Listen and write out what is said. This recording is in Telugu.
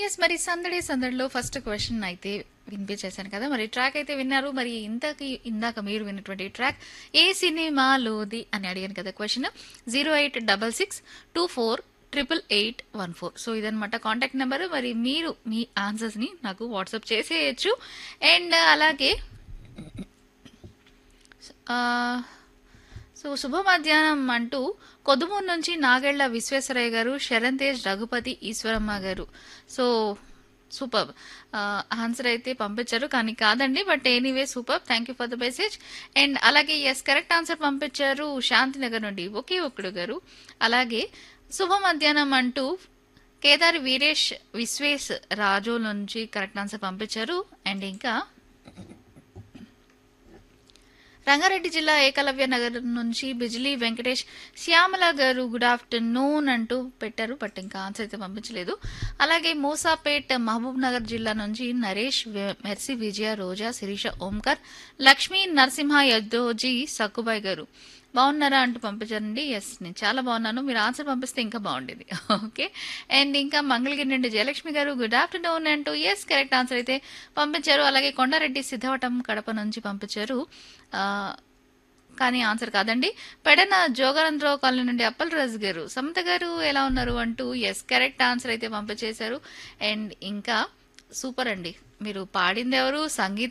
ఎస్ మరి సందడి సందడిలో ఫస్ట్ క్వశ్చన్ అయితే వినిపించేశాను కదా మరి ట్రాక్ అయితే విన్నారు మరి ఇందాక మీరు విన్నటువంటి ట్రాక్ ఏ సినిమాలోది అని అడిగాను కదా క్వశ్చన్ 08624888814 సో ఇదనమాట కాంటాక్ట్ నెంబర్ మరి మీరు మీ ఆన్సర్స్ ని నాకు వాట్సాప్ చేసేయచ్చు అండ్ అలాగే ఆ, సో శుభ మధ్యాహ్నం అంటూ కొదుమూరు నుంచి నాగెళ్ల విశ్వేశ్వరయ్య గారు శరణ్ తేజ్ రఘుపతి ఈశ్వరమ్మ గారు సో సూపర్ ఆన్సర్ అయితే పంపించారు కానీ కాదండి but anyway super thank you for the message and అలాగే ఎస్ కరెక్ట్ ఆన్సర్ పంపించారు శాంతినగర్ నుండి ఒకే ఒక్కడు గారు అలాగే శుభ మధ్యాహ్నం అంటూ కేదారి వీరేష్ విశ్వేష్ రాజు నుంచి కరెక్ట్ ఆన్సర్ పంపించారు అండ్ ఇంకా రంగారెడ్డి జిల్లా ఏకలవ్య నగర్ నుంచి బిజిలీ వెంకటేష్ శ్యామల గారు గుడ్ ఆఫ్టర్నూన్ అంటూ పెట్టారు బట్ ఇంకా ఆన్సర్ అయితే పంపించలేదు అలాగే మూసాపేట్ మహబూబ్ నగర్ జిల్లా నుంచి నరేష్ మెర్సీ విజయ రోజా శిరీష ఓంకర్ లక్ష్మీ నరసింహ యద్దోజీ సక్కుబాయ్ గారు బాగున్నారా అంటూ పంపించారండి ఎస్ నేను చాలా బాగున్నాను మీరు ఆన్సర్ పంపిస్తే ఇంకా బాగుండేది ఓకే అండ్ ఇంకా మంగళగిరి నుండి జయలక్ష్మి గారు గుడ్ ఆఫ్టర్నూన్ అంటూ ఎస్ కరెక్ట్ ఆన్సర్ అయితే పంపించారు అలాగే కొండారెడ్డి సిద్ధవటం కడప నుంచి పంపించారు ఆ, కానీ ఆన్సర్ కాదండి పెడన జోగానందరావు కాలనీ నుండి అప్పల్ రాజు గారు సమత గారు ఎలా ఉన్నారు అంటూ ఎస్ కరెక్ట్ ఆన్సర్ అయితే పంపించేశారు అండ్ ఇంకా సూపర్ అండి మీరు పాడింది ఎవరు సంగీతం